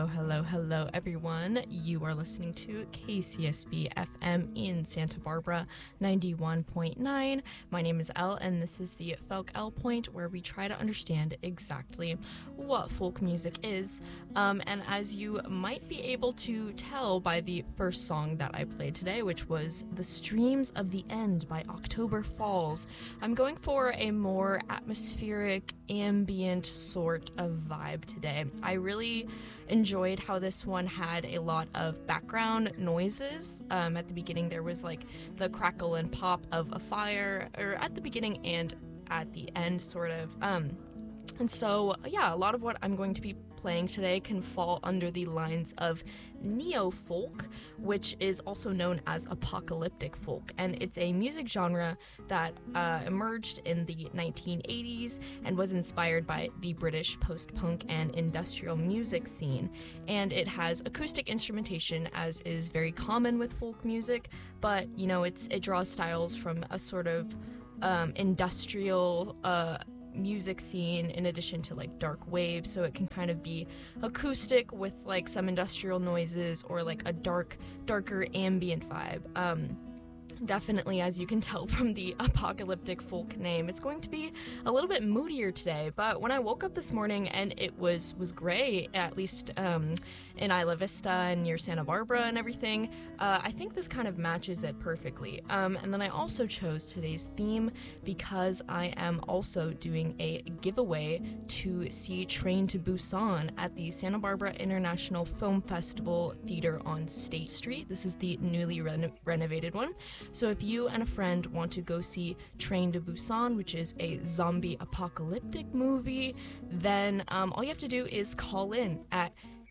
Hello, everyone. You are listening to KCSB FM in Santa Barbara, 91.9. My name is Elle, and this is the Felk L Point, where we try to understand exactly what folk music is. And as you might be able to tell by the first song that I played today, which was The Streams of the End by October Falls, I'm going for a more atmospheric, ambient sort of vibe today. I really enjoyed how this one had a lot of background noises. At the beginning there was like the crackle and pop of a fire, or at the beginning and at the end sort of. And so, yeah, a lot of what I'm going to be playing today can fall under the lines of neo-folk, which is also known as apocalyptic folk, and it's a music genre that emerged in the 1980s and was inspired by the British post-punk and industrial music scene. And it has acoustic instrumentation, as is very common with folk music, but you know, it draws styles from a sort of industrial music scene in addition to like dark wave, so it can kind of be acoustic with like some industrial noises or like a darker ambient vibe. Definitely, as you can tell from the apocalyptic folk name, it's going to be a little bit moodier today. But when I woke up this morning and it was gray, at least in Isla Vista and near Santa Barbara and everything, I think this kind of matches it perfectly. And then I also chose today's theme because I am also doing a giveaway to see Train to Busan at the Santa Barbara International Film Festival Theater on State Street. This is the newly renovated one. So if you and a friend want to go see Train to Busan, which is a zombie apocalyptic movie, then all you have to do is call in at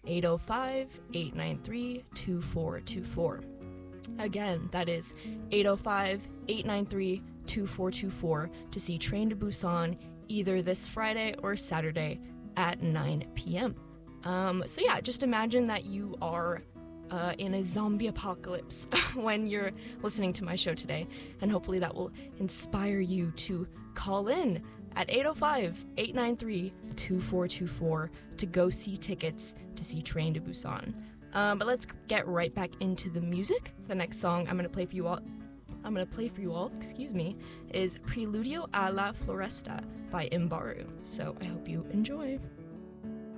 805-893-2424. Again, that is 805-893-2424 to see Train to Busan either this Friday or Saturday at 9 p.m. So yeah, just imagine that you are in a zombie apocalypse when you're listening to my show today, and hopefully that will inspire you to call in at 805-893-2424 to go see tickets to see Train to Busan. But let's get right back into the music. The next song I'm going to play for you all, is Preludio a la Floresta by Imbaru. So I hope you enjoy.